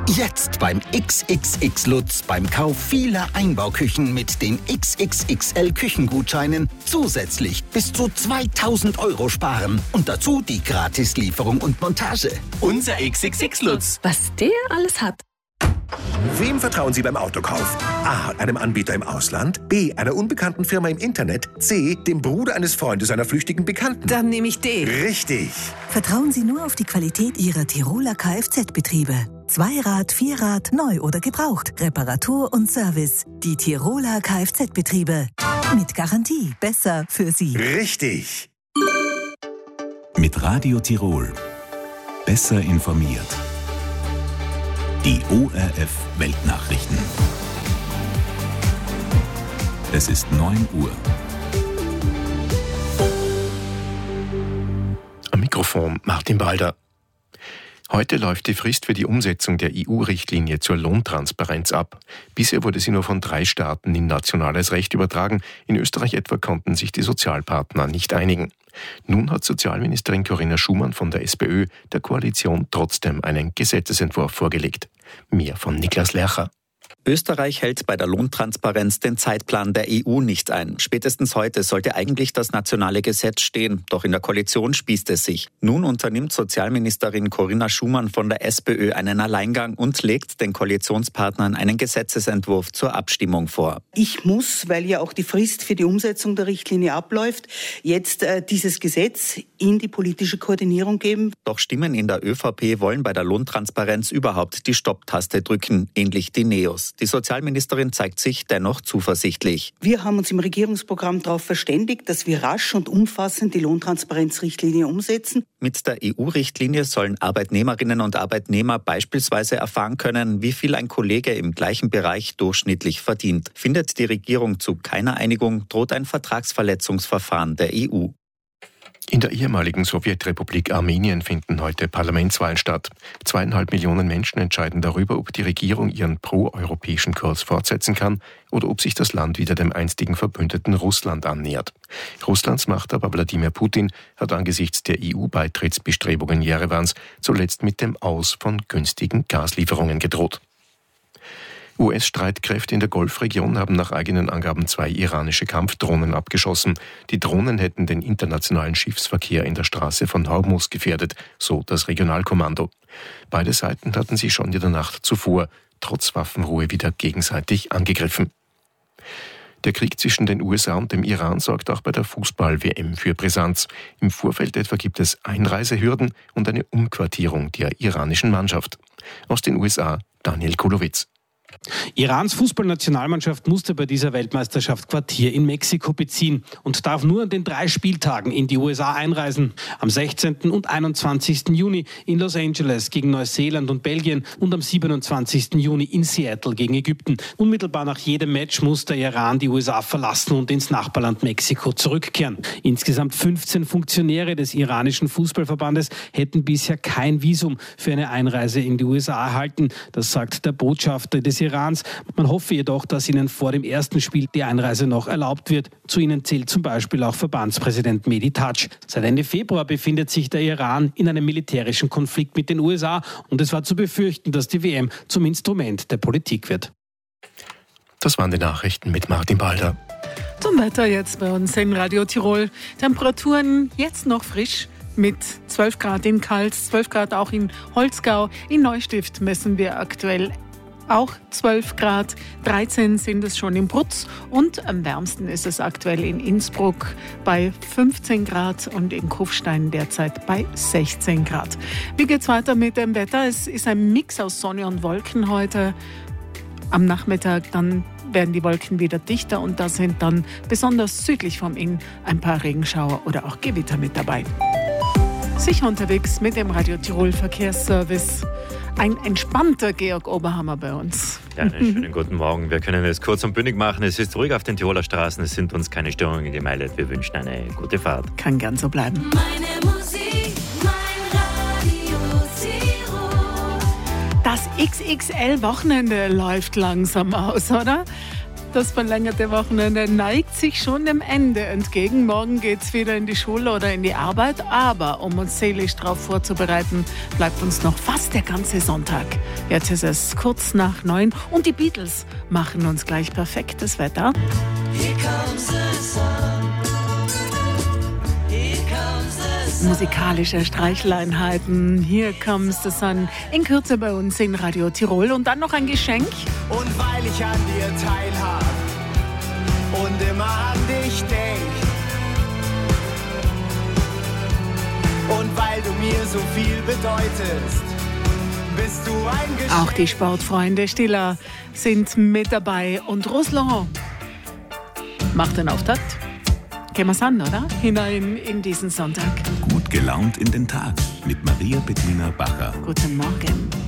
Jetzt beim XXX Lutz beim Kauf vieler Einbauküchen mit den XXXL Küchengutscheinen zusätzlich bis zu 2.000 € sparen und dazu die Gratislieferung und Montage. Unser XXX Lutz. Was der alles hat. Wem vertrauen Sie beim Autokauf? A. Einem Anbieter im Ausland. B. Einer unbekannten Firma im Internet. C. Dem Bruder eines Freundes einer flüchtigen Bekannten. Dann nehme ich D. Richtig. Vertrauen Sie nur auf die Qualität Ihrer Tiroler Kfz-Betriebe. Zweirad, Vierrad, neu oder gebraucht. Reparatur und Service. Die Tiroler Kfz-Betriebe. Mit Garantie. Besser für Sie. Richtig. Mit Radio Tirol. Besser informiert. Die ORF-Weltnachrichten. Es ist 9 Uhr. Am Mikrofon Martin Balder. Heute läuft die Frist für die Umsetzung der EU-Richtlinie zur Lohntransparenz ab. Bisher wurde sie nur von 3 Staaten in nationales Recht übertragen. In Österreich etwa konnten sich die Sozialpartner nicht einigen. Nun hat Sozialministerin Corinna Schumann von der SPÖ der Koalition trotzdem einen Gesetzesentwurf vorgelegt. Mehr von Niklas Lercher. Österreich hält bei der Lohntransparenz den Zeitplan der EU nicht ein. Spätestens heute sollte eigentlich das nationale Gesetz stehen. Doch in der Koalition spießt es sich. Nun unternimmt Sozialministerin Corinna Schumann von der SPÖ einen Alleingang und legt den Koalitionspartnern einen Gesetzesentwurf zur Abstimmung vor. Ich muss, weil ja auch die Frist für die Umsetzung der Richtlinie abläuft, jetzt dieses Gesetz in die politische Koordinierung geben. Doch Stimmen in der ÖVP wollen bei der Lohntransparenz überhaupt die Stopptaste drücken, ähnlich die Neos. Die Sozialministerin zeigt sich dennoch zuversichtlich. Wir haben uns im Regierungsprogramm darauf verständigt, dass wir rasch und umfassend die Lohntransparenzrichtlinie umsetzen. Mit der EU-Richtlinie sollen Arbeitnehmerinnen und Arbeitnehmer beispielsweise erfahren können, wie viel ein Kollege im gleichen Bereich durchschnittlich verdient. Findet die Regierung zu keiner Einigung, droht ein Vertragsverletzungsverfahren der EU. In der ehemaligen Sowjetrepublik Armenien finden heute Parlamentswahlen statt. 2,5 Millionen Menschen entscheiden darüber, ob die Regierung ihren pro-europäischen Kurs fortsetzen kann oder ob sich das Land wieder dem einstigen Verbündeten Russland annähert. Russlands Machthaber Wladimir Putin hat angesichts der EU-Beitrittsbestrebungen Jerevans zuletzt mit dem Aus von günstigen Gaslieferungen gedroht. US-Streitkräfte in der Golfregion haben nach eigenen Angaben 2 iranische Kampfdrohnen abgeschossen. Die Drohnen hätten den internationalen Schiffsverkehr in der Straße von Hormuz gefährdet, so das Regionalkommando. Beide Seiten hatten sich schon in der Nacht zuvor trotz Waffenruhe wieder gegenseitig angegriffen. Der Krieg zwischen den USA und dem Iran sorgt auch bei der Fußball-WM für Brisanz. Im Vorfeld etwa gibt es Einreisehürden und eine Umquartierung der iranischen Mannschaft. Aus den USA Daniel Kulowitz. Irans Fußballnationalmannschaft musste bei dieser Weltmeisterschaft Quartier in Mexiko beziehen und darf nur an den 3 Spieltagen in die USA einreisen. Am 16. und 21. Juni in Los Angeles gegen Neuseeland und Belgien und am 27. Juni in Seattle gegen Ägypten. Unmittelbar nach jedem Match muss der Iran die USA verlassen und ins Nachbarland Mexiko zurückkehren. Insgesamt 15 Funktionäre des iranischen Fußballverbandes hätten bisher kein Visum für eine Einreise in die USA erhalten. Das sagt der Botschafter des Irans. Man hoffe jedoch, dass ihnen vor dem ersten Spiel die Einreise noch erlaubt wird. Zu ihnen zählt zum Beispiel auch Verbandspräsident Mehdi Taj. Seit Ende Februar befindet sich der Iran in einem militärischen Konflikt mit den USA und es war zu befürchten, dass die WM zum Instrument der Politik wird. Das waren die Nachrichten mit Martin Balder. Zum Wetter jetzt bei uns in Radio Tirol. Temperaturen jetzt noch frisch. Mit 12 Grad in Kals, 12 Grad auch in Holzgau. In Neustift messen wir aktuell auch 12 Grad, 13 sind es schon in Brutz und am wärmsten ist es aktuell in Innsbruck bei 15 Grad und in Kufstein derzeit bei 16 Grad. Wie geht's weiter mit dem Wetter? Es ist ein Mix aus Sonne und Wolken heute. Am Nachmittag dann werden die Wolken wieder dichter und da sind dann besonders südlich vom Inn ein paar Regenschauer oder auch Gewitter mit dabei. Sicher unterwegs mit dem Radio Tirol Verkehrsservice. Ein entspannter Georg Oberhammer bei uns. Ja, einen schönen guten Morgen. Wir können es kurz und bündig machen. Es ist ruhig auf den Tiroler Straßen. Es sind uns keine Störungen gemeldet. Wir wünschen eine gute Fahrt. Kann gern so bleiben. Meine Musik, mein Radio Tirol. Das XXL-Wochenende läuft langsam aus, oder? Das verlängerte Wochenende neigt sich schon dem Ende entgegen. Morgen geht's wieder in die Schule oder in die Arbeit. Aber um uns seelisch darauf vorzubereiten, bleibt uns noch fast der ganze Sonntag. Jetzt ist es kurz nach 9 und die Beatles machen uns gleich perfektes Wetter. Musikalische Streicheleinheiten. Here comes the sun. In Kürze bei uns in Radio Tirol. Und dann noch ein Geschenk. Und weil ich an dir teilhab und immer an dich denk. Und weil du mir so viel bedeutest, bist du ein Geschenk. Auch die Sportfreunde Stiller sind mit dabei. Und Ruslan macht den Auftakt. Gehen wir's an, oder? Hinein in diesen Sonntag. Gut gelaunt in den Tag mit Maria Bettina Bacher. Guten Morgen.